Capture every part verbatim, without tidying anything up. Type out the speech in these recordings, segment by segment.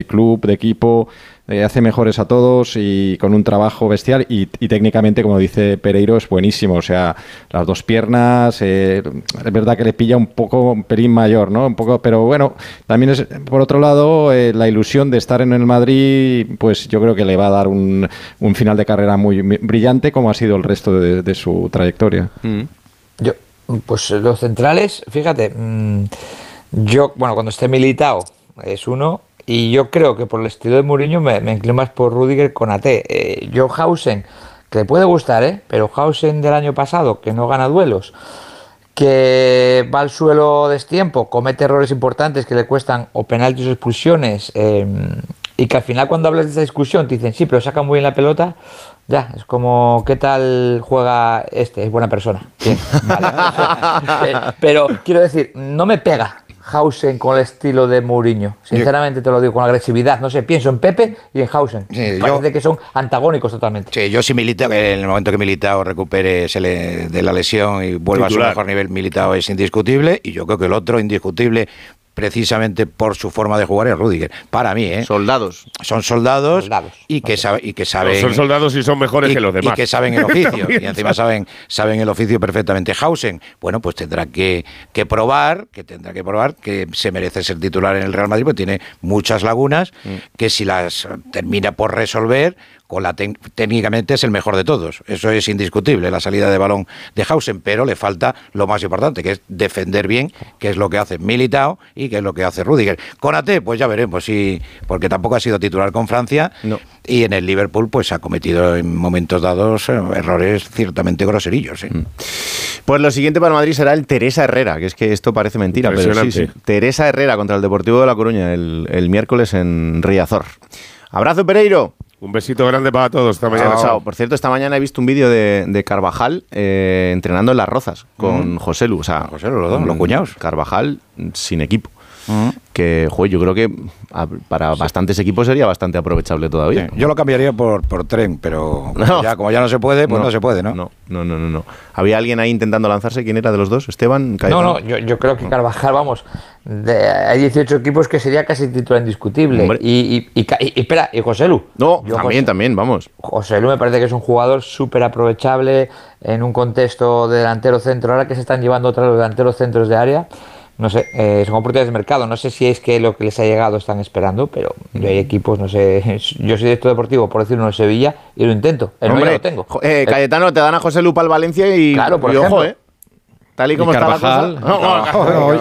club, de equipo, eh, hace mejores a todos y con un trabajo bestial y, y técnicamente, como dice Pereiro, es buenísimo. O sea, las dos piernas, eh, es verdad que le pilla un poco, un pelín mayor, ¿no? Un poco, pero bueno, también es, por otro lado, eh, la ilusión de estar en el Madrid, pues yo creo que le va a dar un, un final de carrera muy brillante, como ha sido el resto de, de su trayectoria. Mm. Yo, pues los centrales, fíjate, mmm, yo, bueno, cuando esté Militao es uno. Y yo creo que por el estilo de Mourinho me, me inclino más por Rüdiger con A T. Eh, Johansen, que le puede gustar, ¿eh? Pero Hausen del año pasado, que no gana duelos, que va al suelo destiempo, comete errores importantes que le cuestan o penaltis o expulsiones, eh, y que al final cuando hablas de esa discusión te dicen, sí, pero saca muy bien la pelota, ya, es como, ¿qué tal juega este? Es buena persona. Bien, vale. Pero quiero decir, no me pega Hausen con el estilo de Mourinho, sinceramente yo, te lo digo, con agresividad, no sé, pienso en Pepe y en Hausen, sí, parece yo, que son antagónicos totalmente. Sí, yo sí Militao, en el momento que Militao recupere se le, de la lesión y vuelva titular a su mejor nivel, Militao es indiscutible, y yo creo que el otro indiscutible, precisamente por su forma de jugar, es Rüdiger. Para mí, ¿eh? Soldados. Son soldados, soldados. Y, que sabe, y que saben... No, son soldados y son mejores y, que los demás. Y que saben el oficio. Y encima saben, saben el oficio perfectamente. Hausen, bueno, pues tendrá que, que probar, que tendrá que probar que se merece ser titular en el Real Madrid, porque tiene muchas lagunas, mm. que si las termina por resolver, con la te- técnicamente es el mejor de todos. Eso es indiscutible, la salida de balón de Hausen, pero le falta lo más importante, que es defender bien, que es lo que hace Militao y que es lo que hace Rüdiger. Con A T, pues ya veremos, sí, porque tampoco ha sido titular con Francia, no. Y en el Liverpool pues ha cometido en momentos dados eh, errores ciertamente groserillos. ¿eh? Pues lo siguiente para Madrid será el Teresa Herrera, que es que esto parece mentira, pero sí, sí. Teresa Herrera contra el Deportivo de La Coruña el, el miércoles en Riazor. Abrazo, Pereiro. Un besito grande para todos esta mañana. Chao, chao. Por cierto, esta mañana he visto un vídeo de, de Carvajal eh, entrenando en Las Rozas con mm. Joselu. O sea, Joselu, los dos, los cuñados. Carvajal sin equipo. Mm. Que, joder, yo creo que a, para sí. bastantes equipos sería bastante aprovechable todavía. Sí. Yo lo cambiaría por, por tren, pero no. ya, como ya no se puede, pues no, no se puede, ¿no? No, no, no, no, no. ¿Había alguien ahí intentando lanzarse? ¿Quién era de los dos? ¿Esteban? Cayetano? No, no, yo, yo creo que Carvajal, vamos, de, hay dieciocho equipos que sería casi titular indiscutible. Y, y, y, y, y espera, ¿y Joselu? No, yo, también, José, también, vamos. Joselu me parece que es un jugador súper aprovechable en un contexto de delantero centro. Ahora que se están llevando otros delanteros centros de área, no sé, eh, son oportunidades de mercado. No sé si es que lo que les ha llegado están esperando, pero mm. hay equipos, no sé. Yo soy director deportivo, por decirlo, en Sevilla, y lo intento. El Hombre, no lo tengo. Eh, Cayetano, te dan a José Lupa al Valencia y, claro, por y ejemplo, ojo, ¿eh? Tal y como y está Carvajal, la cosa. No, no, no, no, hoy,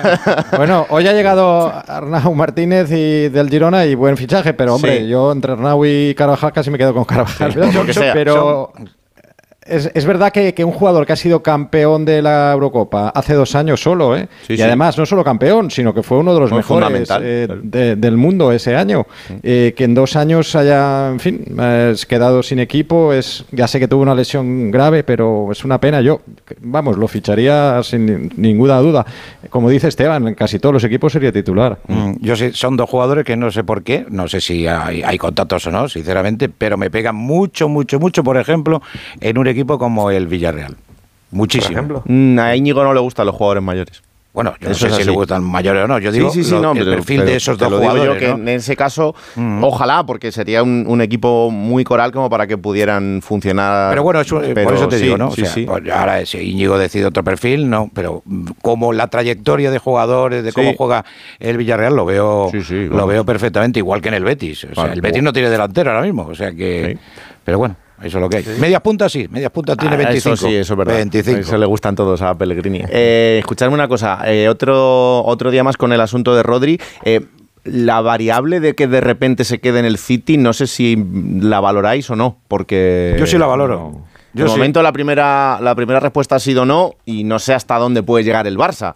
bueno, hoy ha llegado Arnau Martínez y del Girona y buen fichaje, pero hombre, sí. yo entre Arnau y Carvajal casi me quedo con Carvajal. Sí, lo que sea, pero son... Es, es verdad que, que un jugador que ha sido campeón de la Eurocopa hace dos años solo, ¿eh? Sí, y sí. además no solo campeón, sino que fue uno de los Muy mejores eh, de, del mundo ese año. Sí. Eh, que en dos años haya, en fin, eh, quedado sin equipo, es ya sé que tuvo una lesión grave, pero es una pena. Yo, vamos, lo ficharía sin ninguna duda. Como dice Esteban, en casi todos los equipos sería titular. Mm, yo sé, son dos jugadores que no sé por qué, no sé si hay, hay contactos o no, sinceramente, pero me pegan mucho, mucho, mucho, por ejemplo, en un equipo como el Villarreal. Muchísimo. Por ejemplo. A Íñigo no le gustan los jugadores mayores. Bueno, yo Eso no sé si le gustan mayores o no. Yo digo sí, sí, sí, lo, no, el pero, perfil pero, de esos dos dos jugadores. jugadores. Yo ¿no? que en ese caso, mm. ojalá, porque sería un, un equipo muy coral como para que pudieran funcionar. Pero bueno, eso, pero, por eso te sí, digo, ¿no? Sí, o sea, sí. Pues ahora si Íñigo decide otro perfil, no, pero como la trayectoria de jugadores, de cómo sí. juega el Villarreal, lo veo, sí, sí, lo veo perfectamente, igual que en el Betis. O sea, vale, el Betis no tiene delantero ahora mismo, o sea que, sí. pero bueno. Eso es lo que hay. Medias puntas sí, medias puntas tiene ah, veinticinco. Eso sí, eso es verdad. veinticinco. Eso le gustan todos a Pellegrini. Eh, escuchadme una cosa, eh, otro, otro día más con el asunto de Rodri. Eh, la variable de que de repente se quede en el City, no sé si la valoráis o no, porque... Yo sí la valoro. No. Yo de sí. momento la primera, la primera respuesta ha sido no, y no sé hasta dónde puede llegar el Barça.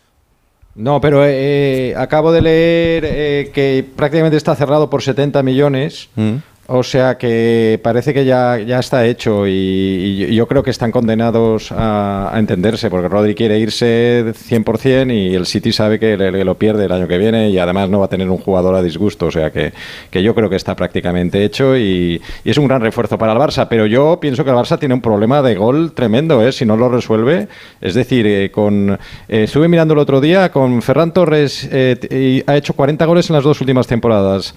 No, pero eh, acabo de leer eh, que prácticamente está cerrado por setenta millones. Mm. O sea que parece que ya, ya está hecho y, y yo creo que están condenados a, a entenderse, porque Rodri quiere irse cien por ciento y el City sabe que le, le lo pierde el año que viene y además no va a tener un jugador a disgusto. O sea que, que yo creo que está prácticamente hecho y, y es un gran refuerzo para el Barça, pero yo pienso que el Barça tiene un problema de gol tremendo, ¿eh? Si no lo resuelve. Es decir, eh, con eh, estuve mirando el otro día, con Ferran Torres eh, ha hecho cuarenta goles en las dos últimas temporadas.